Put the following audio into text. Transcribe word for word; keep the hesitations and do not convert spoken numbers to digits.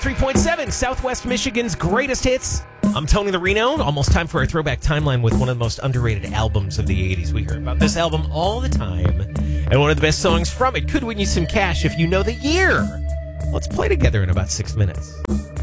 three point seven, Southwest Michigan's greatest hits. I'm Tony the Reno. Almost time for our throwback timeline with one of the most underrated albums of the eighties. We hear about this album all the time. And one of the best songs from it could win you some cash if you know the year. Let's play together in about six minutes.